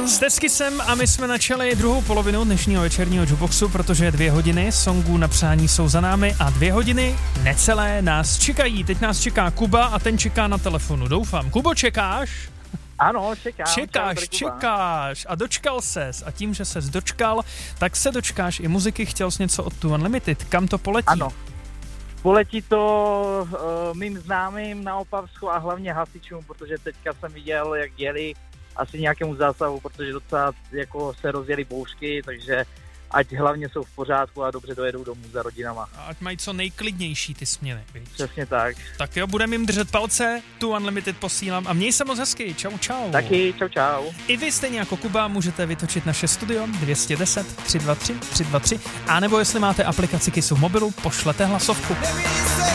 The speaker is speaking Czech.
Jste s Kissem a my jsme načali druhou polovinu dnešního večerního Jukeboxu, protože 2 hodiny songů na přání jsou za námi a 2 hodiny necelé nás čekají. Teď nás čeká Kuba a ten čeká na telefonu, doufám. Kubo, čekáš? Ano, čekám. Čekáš a dočkal ses. A tím, že ses dočkal, tak se dočkáš i muziky. Chtěl jsi něco od Two Unlimited. Kam to poletí? Ano. Poletí to mým známým na Opavsku a hlavně hasičům, protože teďka jsem viděl, jak jeli asi nějakému zásahu, protože docela jako se rozjeli bouřky, takže ať hlavně jsou v pořádku a dobře dojedou domů za rodinama. A ať mají co nejklidnější ty směny, viď? Přesně tak. Tak jo, budeme jim držet palce, Two Unlimited posílám a měj se moc hezky, čau. Taky, čau. I vy stejně jako Kuba můžete vytočit naše studio 210 323 323 a nebo jestli máte aplikaci Kissu v mobilu, pošlete hlasovku.